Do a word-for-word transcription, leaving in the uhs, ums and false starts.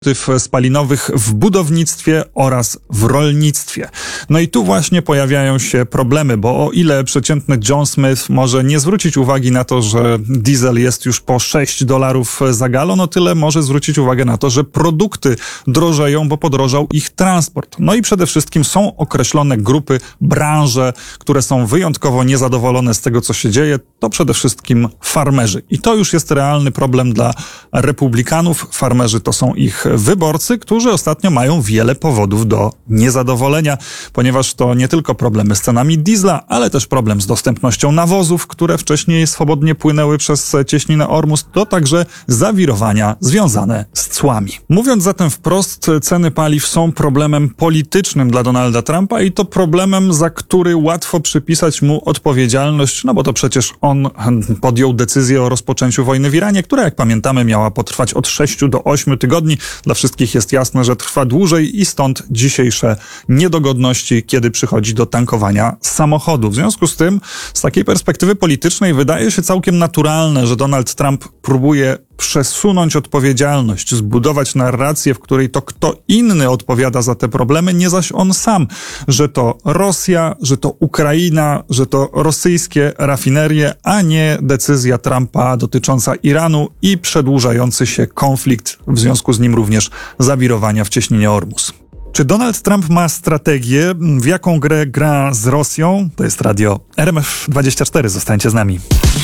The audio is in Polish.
spalinowych w budownictwie oraz w rolnictwie. No i tu właśnie pojawiają się problemy, bo o ile przeciętny John Smith może nie zwrócić uwagi na to, że diesel jest już po sześć dolarów za galon, o tyle może zwrócić uwagę na to, że produkty drożeją, bo podrożał ich transport. No i przede wszystkim są określone grupy, branże, które są wyjątkowo niezadowolone z tego, co się dzieje. To przede wszystkim farmerzy. I to już jest realny problem dla republikanów. Farmerzy to są ich wyborcy, którzy ostatnio mają wiele powodów do niezadowolenia, ponieważ to nie tylko problemy z cenami diesla, ale też problem z dostępnością nawozów, które wcześniej swobodnie płynęły przez cieśninę Ormus, to także zawirowania związane z cłami. Mówiąc zatem wprost, ceny paliw są problemem politycznym dla Donalda Trumpa i to problemem, za który łatwo przypisać mu odpowiedzialność, no bo to przecież on podjął decyzję o rozpoczęciu wojny w Iranie, która, jak pamiętamy, miała potrwać od sześciu do ośmiu tygodni. Dla wszystkich jest jasne, że trwa dłużej i stąd dzisiejsze niedogodności, kiedy przychodzi do tankowania samochodu. W związku z tym, z takiej perspektywy politycznej wydaje się całkiem naturalne, że Donald Trump próbuje przesunąć odpowiedzialność, zbudować narrację, w której to kto inny odpowiada za te problemy, nie zaś on sam, że to Rosja, że to Ukraina, że to rosyjskie rafinerie, a nie decyzja Trumpa dotycząca Iranu i przedłużający się konflikt, w związku z nim również zawirowania w cieśninie Ormus. Czy Donald Trump ma strategię, w jaką grę gra z Rosją? To jest radio R M F dwadzieścia cztery, zostańcie z nami.